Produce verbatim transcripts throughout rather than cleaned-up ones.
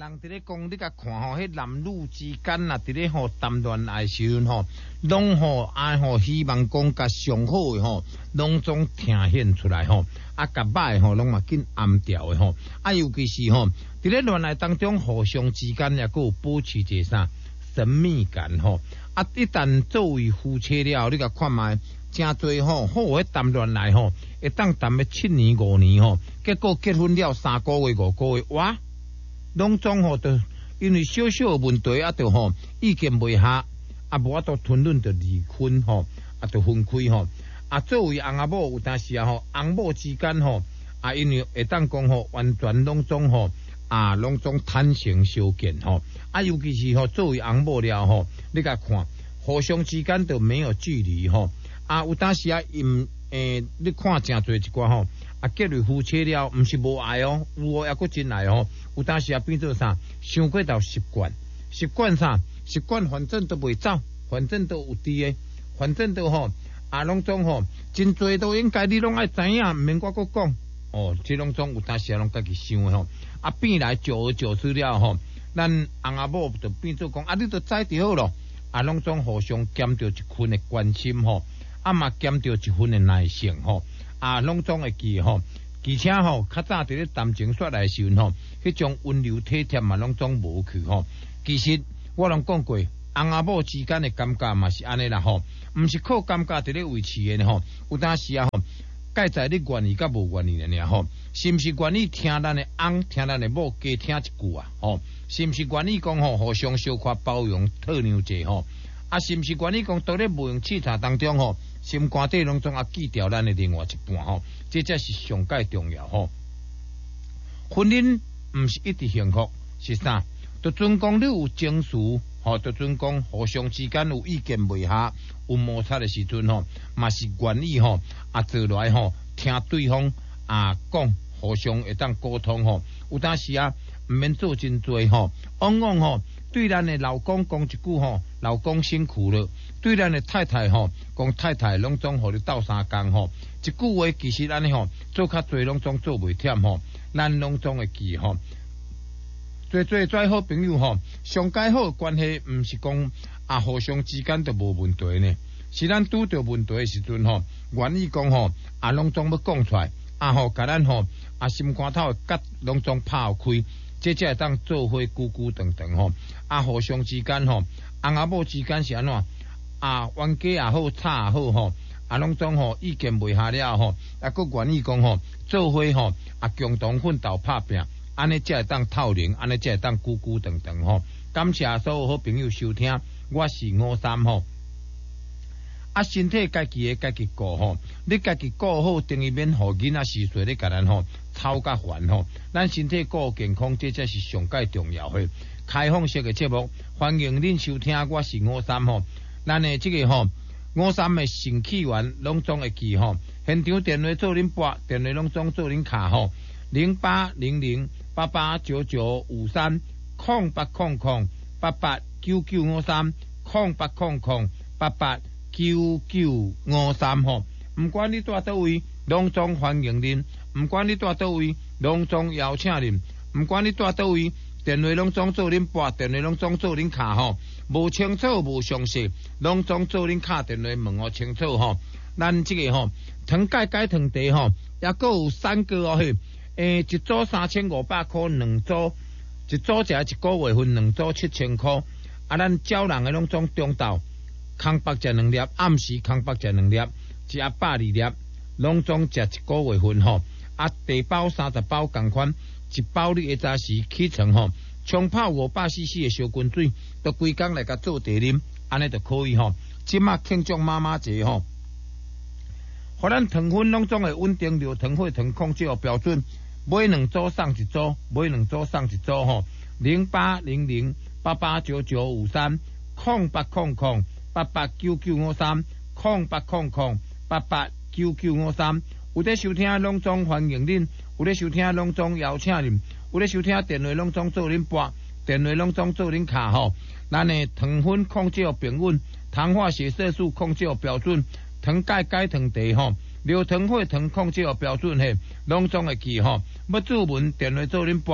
人伫咧讲，你甲看吼，迄男女之间啊，伫咧吼谈恋爱时阵吼，拢吼爱吼希望讲甲上好诶吼，拢总呈现出来吼，啊甲歹吼，拢嘛紧暗掉诶吼，啊尤其是吼，伫咧恋爱当中互相之间也佫有保持一个啥神秘感吼，啊一旦作为夫妻了，你甲看卖。真侪吼，好迄谈恋爱吼，会当谈个七年五年吼，结果结婚了三个月五个月，哇，拢总吼就因为小小问题啊，就吼意见袂合，啊无法度吞论就离婚吼，啊就分开吼，啊作为翁仔某有当时啊吼，翁某之间吼，啊因为会当讲吼，完全拢总吼，啊拢总坦诚相见吼，啊尤其是吼作为翁某了吼，你甲看，互相之间就没有距离吼。啊，有当时啊，因诶，你看真侪一寡吼，啊，结为夫妻了，毋是无爱哦，有哦，也佫真爱哦。有当时啊，变做啥，伤过到习惯，习惯啥，习惯反正都袂走，反正都有伫诶，反正都吼，啊，拢总吼，真侪都应该你拢爱知影，毋免我佫讲，哦，即拢总有当时啊，拢家己想诶吼，啊，变来久而久之了吼，咱翁仔某就变做讲，啊，你都知就好咯，啊，拢总互相减着一分诶关心吼。啊嘛减着一分的耐性吼，啊拢总会记吼，而且吼较早伫咧谈情说爱时阵吼，迄种温柔体贴嘛拢总无去吼。其实我拢讲过，翁仔某之间的感觉嘛是安尼啦吼，毋是靠感觉伫咧维持的吼，有当时啊吼，介在你愿意甲无愿意的尔吼，是毋是愿意听咱的翁听咱的某加听一句啊吼，是毋是愿意讲吼互相小可包容退让者吼，啊是毋是愿意讲倒咧无用试查当中吼。心肝底拢总啊记掉咱的另外一半吼，这才是上界重要吼。婚姻毋是一直幸福，是啥？就准讲你有情绪，吼，就准讲互相之间有意见袂合、有摩擦的时阵吼，嘛是愿意吼啊坐来吼听对方啊讲，互相会当沟通吼。有当时啊，毋免做真多吼，往往吼。对咱的老公讲一句吼，老公辛苦了；对咱的太太吼，讲太太拢总互你斗相共吼。一句话其实安尼吼，做较侪拢总做袂忝吼，咱拢总会记吼。做做做好朋友吼，上介好的关系，毋是讲啊互相之间都无问题呢，是咱拄着问题的时阵吼，愿意讲吼，啊拢总要讲出来，啊吼，甲咱吼啊心肝头的结拢总拍开。这才会当做伙久久长长吼，啊，互相之间吼，翁仔某之间是安怎啊？冤家也好，吵也好吼，啊，拢总吼意见袂合了吼，啊，佫愿意讲吼，做伙吼啊，共同奋斗拍拼，安尼才会当透灵，安尼才会当久久长长吼。感谢所有好朋友收听，我是五三吼。啊，身体家己的家己顾吼，你家己顾好，等于免互囡仔时岁你甲咱吼吵甲烦吼。咱身体顾健康，这才是上界重要的。开放式的节目，欢迎恁收听，我是五三吼。咱的这个吼五三的盛气员拢总会记吼，现场电话做恁拨，电话拢总做恁卡吼，零八零零八八九九五三空八空空八八九九五三空八空空八八。九九五三吼，毋管你住倒位，拢总欢迎恁；毋管你住倒位，拢总邀请恁；毋管你住倒位，电话拢总做恁拨，电话拢总做恁卡吼。无清楚无详细，拢总做恁卡电话问我清楚吼。咱这个吼，糖解解糖茶吼，也阁有三个哦嘿，诶，一组三千五百块，两组一组食一个月份，两组七千块。啊，咱招人的拢总中昼。空白食两粒，暗时空白食两粒，一盒百二粒，拢总食一个月份吼。啊，地包三十包共款，一包你下早时起床吼，冲泡五百 C C 的烧滚水，都规工来甲做茶啉，安尼就可以吼。即马庆祝妈妈节吼，互咱糖分拢总会稳定流糖血糖控制标准，买两组送一组，买两组送一组吼。零八零零八八九九五三空八空空。八八九九五三空八空空八八九九五三，有咧收听拢总欢迎恁，有咧收听拢总邀请恁，有咧收听电话拢总做恁拨，电话拢总做恁卡吼。咱的糖分控制平稳，糖化血色素控制标准，糖钙钙糖茶吼，流糖血糖控制标准嘿，拢总会记吼。要注文电话做恁拨，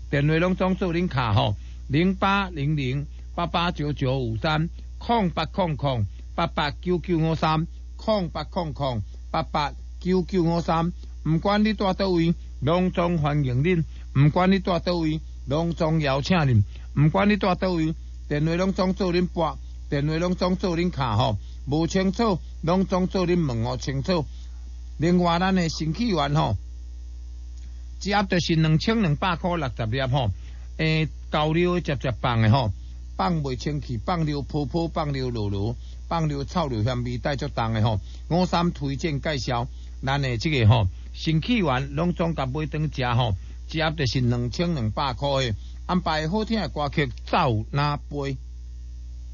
电话拢总做恁卡吼，零八零零八八九九五三，空八空空八八九九五三，空八空空八八九九五三。唔管你住倒位，拢总欢迎恁；唔管你住倒位，拢总邀请恁；唔管你住倒位，电话拢总做恁拨，电话拢总做恁卡吼。无清楚，拢总做恁问候清楚。另外，咱的新起源吼，一盒就是两千两百块六十粒吼。诶，高溜接接放的吼，放袂清气，放溜泡泡，放溜落落，放溜臭溜香味带足重的吼。五三推荐介绍，咱的这个吼新起源拢总甲买顿食吼，一盒就是两千两百块的，安排好听的歌曲走哪杯。